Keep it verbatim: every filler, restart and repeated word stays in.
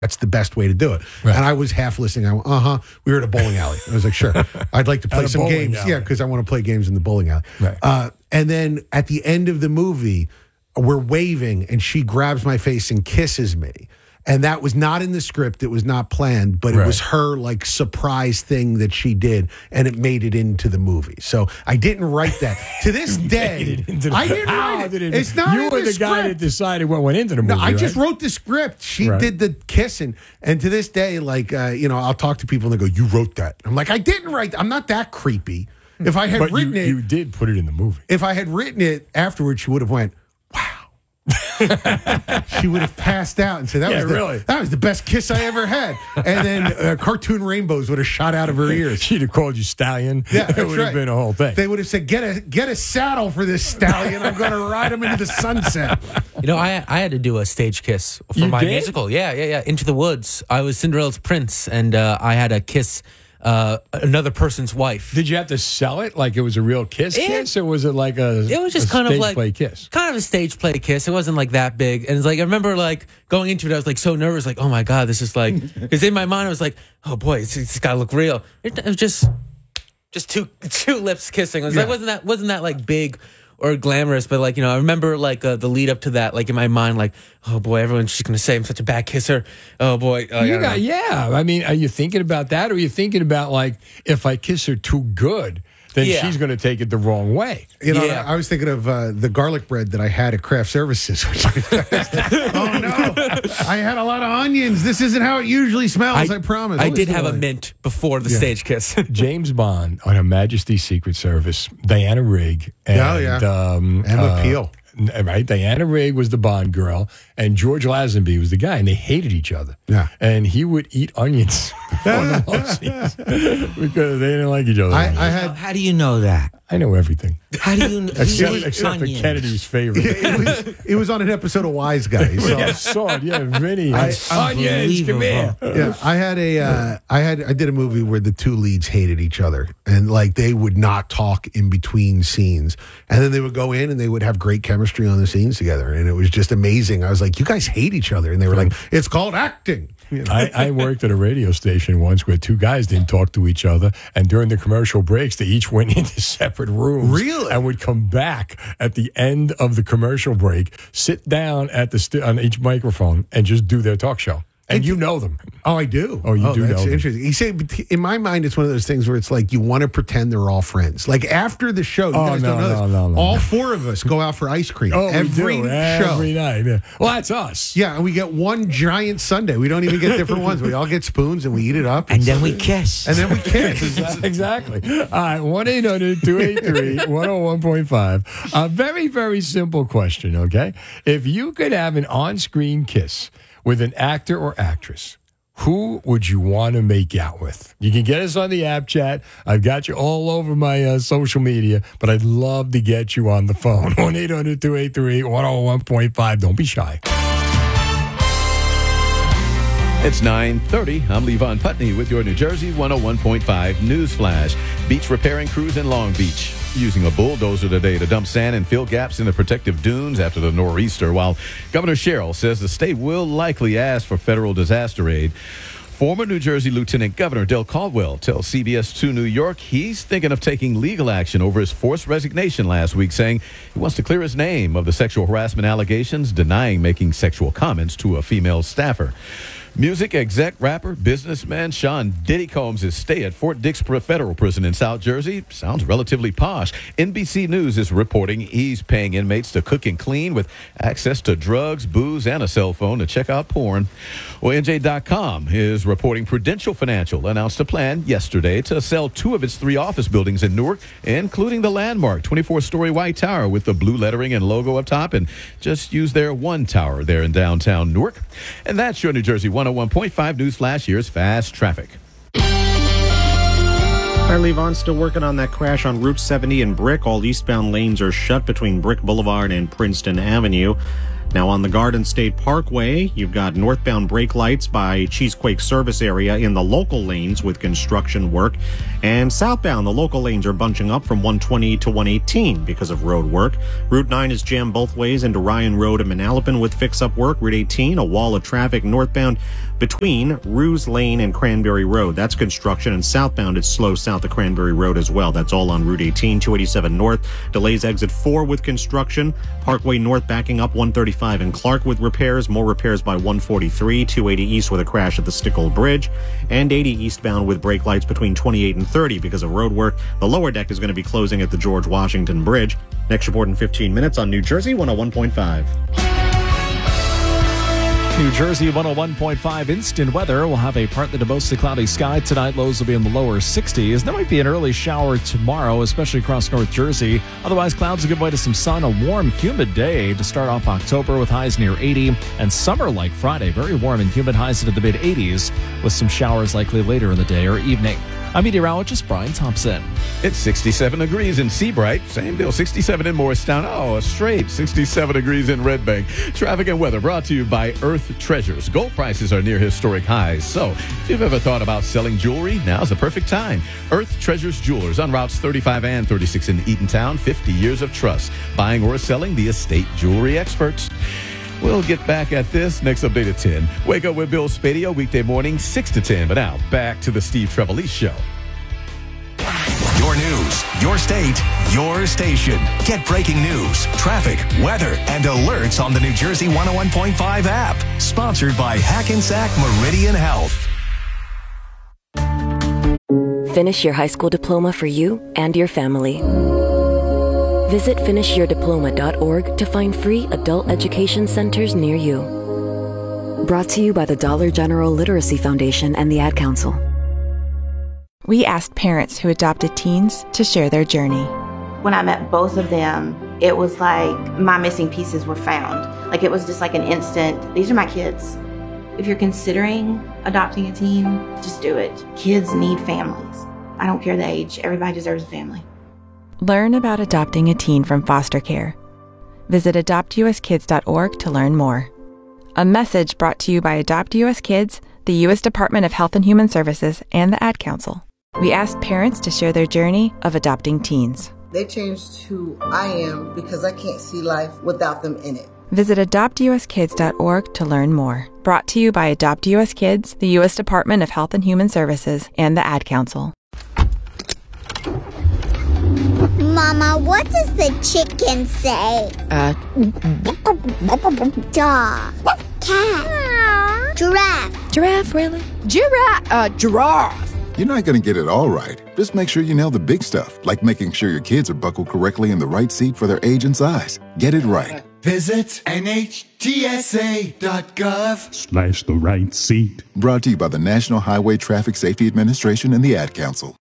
That's the best way to do it. Right. And I was half listening. I went, uh-huh. We were at a bowling alley. I was like, sure. I'd like to play some games. Alley. Yeah, because I want to play games in the bowling alley. Right. Uh, and then at the end of the movie, we're waving, and she grabs my face and kisses me. And that was not in the script. It was not planned, but right. it was her like surprise thing that she did, and it made it into the movie. So I didn't write that. To this day, the, I didn't write it. it. It's not you in were the, the script. guy that decided what went into the movie. No, I right? just wrote the script. She right. did the kissing, and to this day, like uh, you know, I'll talk to people and they go, "You wrote that." I'm like, I didn't write that. I'm not that creepy. If I had but written you, it, you did put it in the movie. If I had written it afterwards, she would have went, "Wow." She would have passed out and said that yeah, was the, really? that was the best kiss I ever had, and then uh, cartoon rainbows would have shot out of her ears. She'd have called you stallion. Yeah, it would right. have been a whole thing. They would have said, "Get a get a saddle for this stallion. I'm going to ride him into the sunset." You know, I I had to do a stage kiss for you my did? musical. Yeah, yeah, yeah. Into the Woods. I was Cinderella's prince, and uh, I had a kiss. Uh, another person's wife. Did you have to sell it like it was a real kiss it, kiss, or was it like a it was just a kind stage of like play kiss? Kind of a stage play kiss. It wasn't like that big, and it's like I remember like going into it, I was like so nervous, like oh my god, this is like because in my mind I was like oh boy, it's, it's got to look real. It, it was just just two two lips kissing. It was yeah. like wasn't that wasn't that like big or glamorous, but like you know I remember like uh, the lead up to that, like in my mind, like oh boy, everyone's just gonna say I'm such a bad kisser. Oh boy, oh, you got, yeah. I mean, are you thinking about that, or are you thinking about like if I kiss her too good, then yeah. she's going to take it the wrong way? You know, yeah. I, I was thinking of uh, the garlic bread that I had at Craft Services. Which oh no, I had a lot of onions. This isn't how it usually smells. I, I promise. I did have a mint before the yeah. stage kiss. James Bond on Her Majesty's Secret Service, Diana Rigg, and oh, yeah. um, Emma uh, Peel. Right, Diana Rigg was the Bond girl, and George Lazenby was the guy, and they hated each other. Yeah, and he would eat onions on the love scenes because they didn't like each other. I, I had. How do you know that? I know everything. How do you know? except except for Kennedy's favorite. it, was, it was on an episode of Wise Guys. So. Yeah, saw it. Yeah, Vinny. I, onions, come here. Yeah, I had a. Uh, I had. I did a movie where the two leads hated each other, and like they would not talk in between scenes, and then they would go in and they would have great chemistry on the scenes together, and it was just amazing. I was like, "You guys hate each other," and they were like, "It's called acting." You know? I, I worked at a radio station once where two guys didn't talk to each other, and during the commercial breaks, they each went into separate rooms. Really? And would come back at the end of the commercial break, sit down at the st- on each microphone, and just do their talk show. And you know them. Oh, I do. Oh, you oh, do that's know them. interesting. You say, in my mind, it's one of those things where it's like you want to pretend they're all friends. Like after the show, you oh, guys no, don't know no, this. no, no, all no. four of us go out for ice cream. Oh, every we do. show. Every night. Yeah. Well, that's us. Yeah, and we get one giant sundae. We don't even get different ones. We all get spoons and we eat it up. And then we kiss. And then we kiss. Exactly. All right, one eight hundred two eight three one oh one point five. A very, very simple question, okay? If you could have an on-screen kiss with an actor or actress, who would you want to make out with? You can get us on the app chat. I've got you all over my uh, social media, but I'd love to get you on the phone. one eight hundred two eight three one oh one point five. Don't be shy. It's nine thirty. I'm Levon Putney with your New Jersey one oh one point five News Flash. Beach repairing crews in Long Beach using a bulldozer today to dump sand and fill gaps in the protective dunes after the nor'easter, while Governor Sherrill says the state will likely ask for federal disaster aid. Former New Jersey Lieutenant Governor Dale Caldwell tells C B S two New York he's thinking of taking legal action over his forced resignation last week, saying he wants to clear his name of the sexual harassment allegations, denying making sexual comments to a female staffer. Music exec, rapper, businessman Sean Diddy Combs' stay at Fort Dix Federal Prison in South Jersey sounds relatively posh. N B C News is reporting he's paying inmates to cook and clean with access to drugs, booze, and a cell phone to check out porn. Well, N J dot com is reporting Prudential Financial announced a plan yesterday to sell two of its three office buildings in Newark, including the landmark twenty-four story white tower with the blue lettering and logo up top, and just use their one tower there in downtown Newark. And that's your New Jersey one oh one point five News Flash. Here's fast traffic. Hi, Levon. Still working on that crash on Route seventy in Brick. All eastbound lanes are shut between Brick Boulevard and Princeton Avenue. Now on the Garden State Parkway, you've got northbound brake lights by Cheesequake service area in the local lanes with construction work. And southbound, the local lanes are bunching up from one twenty to one eighteen because of road work. Route nine is jammed both ways into Ryan Road and Manalapan with fix-up work. Route eighteen, a wall of traffic northbound between Ruse Lane and Cranberry Road. That's construction. And southbound, it's slow south of Cranberry Road as well. That's all on Route eighteen, two eighty-seven north. Delays exit four with construction. Parkway north backing up one thirty-five in Clark with repairs. More repairs by one forty-three. two eighty east with a crash at the Stickle Bridge. And eighty eastbound with brake lights between twenty-eight and thirty because of road work. The lower deck is going to be closing at the George Washington Bridge. Next report in fifteen minutes on New Jersey one oh one point five. New Jersey one oh one point five instant weather. We'll have a partly to mostly cloudy sky tonight. Lows will be in the lower sixties. There might be an early shower tomorrow, especially across North Jersey. Otherwise, clouds will give way to some sun. A warm, humid day to start off October with highs near eighty. And summer like Friday, very warm and humid, highs into the mid eighties with some showers likely later in the day or evening. I'm meteorologist Brian Thompson. It's sixty-seven degrees in Seabright. Same deal, sixty-seven in Morristown. Oh, a straight sixty-seven degrees in Red Bank. Traffic and weather brought to you by Earth Treasures. Gold prices are near historic highs. So if you've ever thought about selling jewelry, now's the perfect time. Earth Treasures Jewelers on routes thirty-five and thirty-six in Eatontown. fifty years of trust. Buying or selling the estate jewelry experts. We'll get back at this next update at ten. Wake up with Bill Spadio, weekday morning, six to ten. But now, back to the Steve Trevelise Show. Your news, your state, your station. Get breaking news, traffic, weather, and alerts on the New Jersey one oh one point five app. Sponsored by Hackensack Meridian Health. Finish your high school diploma for you and your family. Visit finish your diploma dot org to find free adult education centers near you. Brought to you by the Dollar General Literacy Foundation and the Ad Council. We asked parents who adopted teens to share their journey. When I met both of them, it was like my missing pieces were found. Like it was just like an instant, these are my kids. If you're considering adopting a teen, just do it. Kids need families. I don't care the age, everybody deserves a family. Learn about adopting a teen from foster care. Visit adopt u s kids dot org to learn more. A message brought to you by Adopt U S Kids, the U S Department of Health and Human Services, and the Ad Council. We asked parents to share their journey of adopting teens. They changed who I am because I can't see life without them in it. Visit adopt u s kids dot org to learn more. Brought to you by Adopt U S Kids, the U S Department of Health and Human Services, and the Ad Council. Mama, what does the chicken say? Uh, Dog. Cat. Giraffe. Giraffe, really? Giraffe. Uh, giraffe. You're not going to get it all right. Just make sure you nail the big stuff, like making sure your kids are buckled correctly in the right seat for their age and size. Get it right. Visit N H T S A dot gov slash the right seat. Brought to you by the National Highway Traffic Safety Administration and the Ad Council.